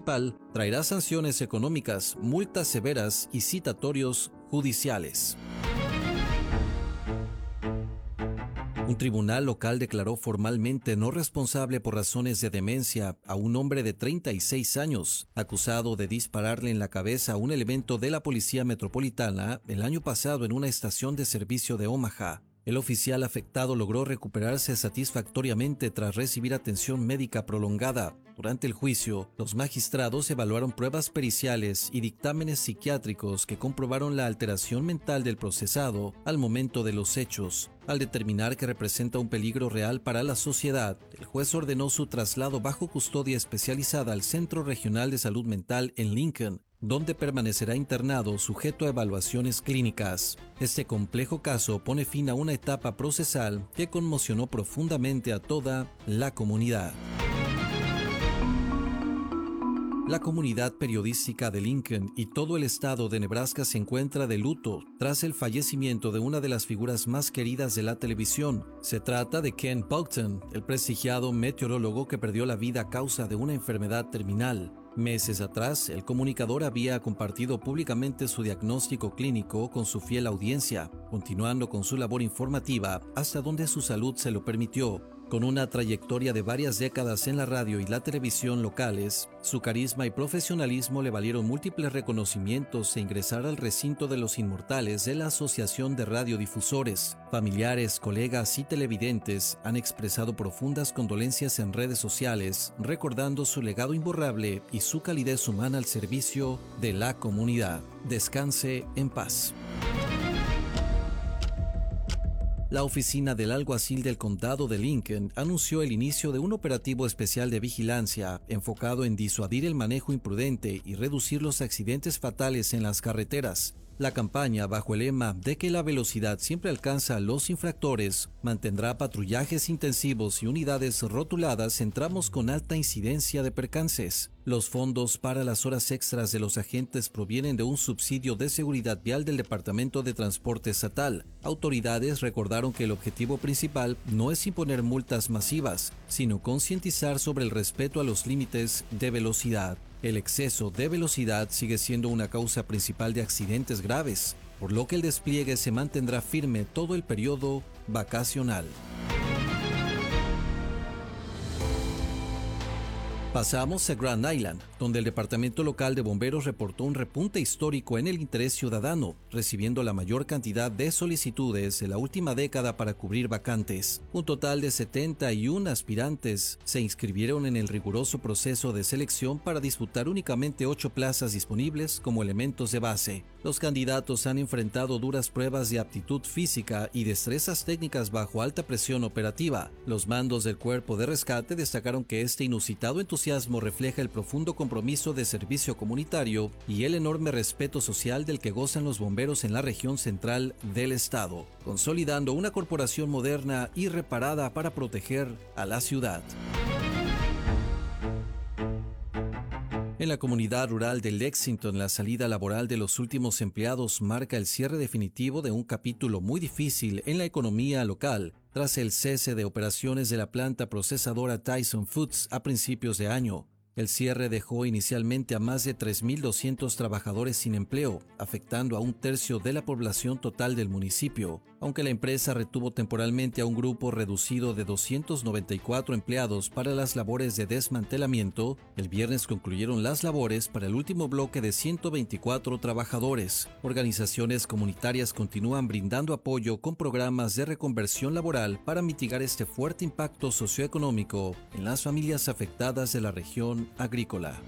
principal traerá sanciones económicas, multas severas y citatorios judiciales. Un tribunal local declaró formalmente no responsable por razones de demencia a un hombre de 36 años, acusado de dispararle en la cabeza a un elemento de la Policía Metropolitana el año pasado en una estación de servicio de Omaha. El oficial afectado logró recuperarse satisfactoriamente tras recibir atención médica prolongada. Durante el juicio, los magistrados evaluaron pruebas periciales y dictámenes psiquiátricos que comprobaron la alteración mental del procesado al momento de los hechos. Al determinar que representa un peligro real para la sociedad, el juez ordenó su traslado bajo custodia especializada al Centro Regional de Salud Mental en Lincoln, donde permanecerá internado sujeto a evaluaciones clínicas. Este complejo caso pone fin a una etapa procesal que conmocionó profundamente a toda la comunidad. La comunidad periodística de Lincoln y todo el estado de Nebraska se encuentra de luto tras el fallecimiento de una de las figuras más queridas de la televisión. Se trata de Ken Boughton, el prestigiado meteorólogo que perdió la vida a causa de una enfermedad terminal. Meses atrás, el comunicador había compartido públicamente su diagnóstico clínico con su fiel audiencia, continuando con su labor informativa hasta donde su salud se lo permitió. Con una trayectoria de varias décadas en la radio y la televisión locales, su carisma y profesionalismo le valieron múltiples reconocimientos e ingresar al recinto de los inmortales de la Asociación de Radiodifusores. Familiares, colegas y televidentes han expresado profundas condolencias en redes sociales, recordando su legado imborrable y su calidez humana al servicio de la comunidad. Descanse en paz. La oficina del alguacil del condado de Lincoln anunció el inicio de un operativo especial de vigilancia enfocado en disuadir el manejo imprudente y reducir los accidentes fatales en las carreteras. La campaña, bajo el lema de que la velocidad siempre alcanza a los infractores, mantendrá patrullajes intensivos y unidades rotuladas en tramos con alta incidencia de percances. Los fondos para las horas extras de los agentes provienen de un subsidio de seguridad vial del Departamento de Transporte Estatal. Autoridades recordaron que el objetivo principal no es imponer multas masivas, sino concientizar sobre el respeto a los límites de velocidad. El exceso de velocidad sigue siendo una causa principal de accidentes graves, por lo que el despliegue se mantendrá firme todo el periodo vacacional. Pasamos a Grand Island, donde el Departamento Local de Bomberos reportó un repunte histórico en el interés ciudadano, recibiendo la mayor cantidad de solicitudes de la última década para cubrir vacantes. Un total de 71 aspirantes se inscribieron en el riguroso proceso de selección para disputar únicamente 8 plazas disponibles como elementos de base. Los candidatos han enfrentado duras pruebas de aptitud física y destrezas técnicas bajo alta presión operativa. Los mandos del Cuerpo de Rescate destacaron que este inusitado entusiasmo refleja el profundo compromiso de servicio comunitario y el enorme respeto social del que gozan los bomberos en la región central del estado, consolidando una corporación moderna y reparada para proteger a la ciudad. En la comunidad rural de Lexington, la salida laboral de los últimos empleados marca el cierre definitivo de un capítulo muy difícil en la economía local, tras el cese de operaciones de la planta procesadora Tyson Foods a principios de año. El cierre dejó inicialmente a más de 3.200 trabajadores sin empleo, afectando a un tercio de la población total del municipio. Aunque la empresa retuvo temporalmente a un grupo reducido de 294 empleados para las labores de desmantelamiento, el viernes concluyeron las labores para el último bloque de 124 trabajadores. Organizaciones comunitarias continúan brindando apoyo con programas de reconversión laboral para mitigar este fuerte impacto socioeconómico en las familias afectadas de la región agrícola.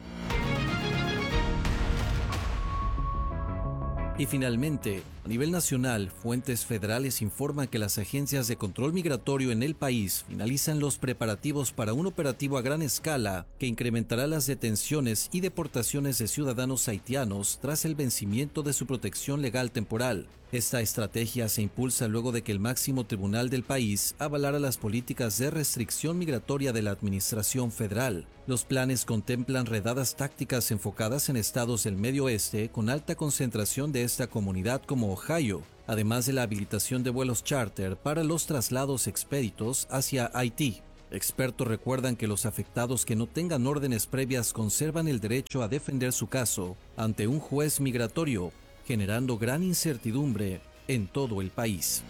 Y finalmente, a nivel nacional, fuentes federales informan que las agencias de control migratorio en el país finalizan los preparativos para un operativo a gran escala que incrementará las detenciones y deportaciones de ciudadanos haitianos tras el vencimiento de su protección legal temporal. Esta estrategia se impulsa luego de que el máximo tribunal del país avalara las políticas de restricción migratoria de la administración federal. Los planes contemplan redadas tácticas enfocadas en estados del Medio Oeste con alta concentración de esta comunidad como Ohio, además de la habilitación de vuelos charter para los traslados expeditos hacia Haití. Expertos recuerdan que los afectados que no tengan órdenes previas conservan el derecho a defender su caso ante un juez migratorio, generando gran incertidumbre en todo el país.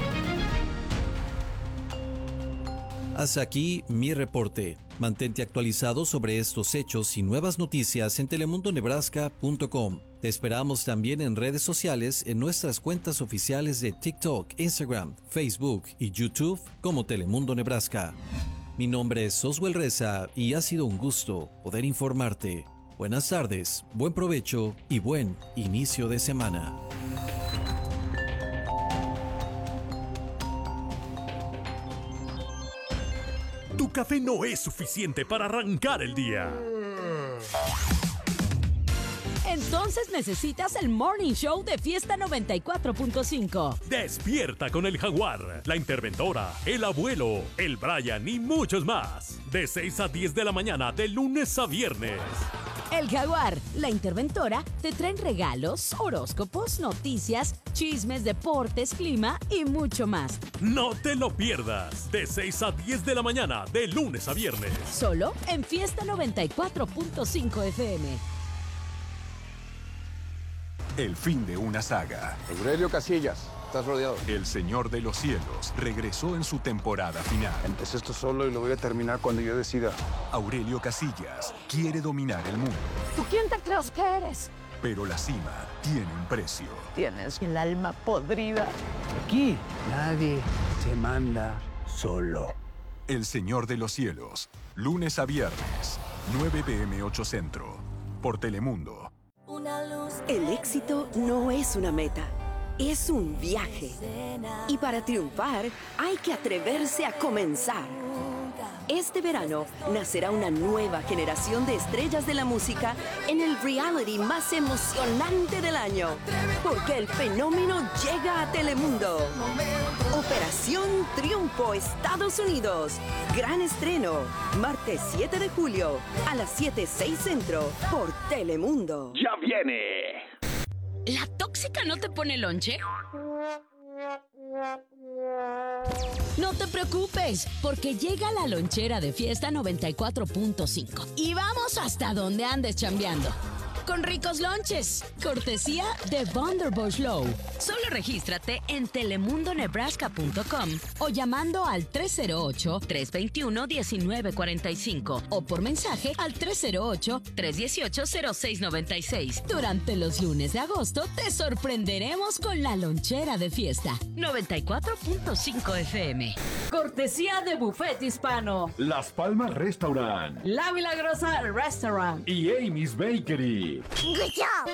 Hasta aquí mi reporte. Mantente actualizado sobre estos hechos y nuevas noticias en telemundonebraska.com. Te esperamos también en redes sociales en nuestras cuentas oficiales de TikTok, Instagram, Facebook y YouTube como Telemundo Nebraska. Mi nombre es Oswald Reza y ha sido un gusto poder informarte. Buenas tardes, buen provecho y buen inicio de semana. Tu café no es suficiente para arrancar el día. Entonces necesitas el Morning Show de Fiesta 94.5. Despierta con el Jaguar, la Interventora, el Abuelo, el Brian y muchos más. De 6 a 10 de la mañana, de lunes a viernes. El Jaguar, la Interventora, te traen regalos, horóscopos, noticias, chismes, deportes, clima y mucho más. No te lo pierdas. De 6 a 10 de la mañana, de lunes a viernes. Solo en Fiesta 94.5 FM. El fin de una saga. Aurelio Casillas, estás rodeado. El Señor de los Cielos regresó en su temporada final. Empecé esto solo y lo voy a terminar cuando yo decida. Aurelio Casillas quiere dominar el mundo. ¿Tú quién te crees que eres? Pero la cima tiene un precio. Tienes el alma podrida. Aquí nadie se manda solo. El Señor de los Cielos, lunes a viernes, 9 p.m. 8 Centro, por Telemundo. El éxito no es una meta, es un viaje. Y para triunfar hay que atreverse a comenzar. Este verano nacerá una nueva generación de estrellas de la música en el reality más emocionante del año. Porque el fenómeno llega a Telemundo. Operación Triunfo Estados Unidos. Gran estreno. Martes 7 de julio a las 7:06 Centro por Telemundo. ¡Ya viene! ¿La tóxica no te pone lonche? No te preocupes, porque llega la lonchera de Fiesta 94.5 y vamos hasta donde andes chambeando. Con ricos lonches, cortesía de Vanderbush Low. Solo regístrate en telemundonebraska.com o llamando al 308-321-1945 o por mensaje al 308-318-0696. Durante los lunes de agosto te sorprenderemos con la lonchera de Fiesta 94.5 FM. Cortesía de Buffet Hispano, Las Palmas Restaurant La Milagrosa Restaurant y Amy's Bakery. ¡Good job!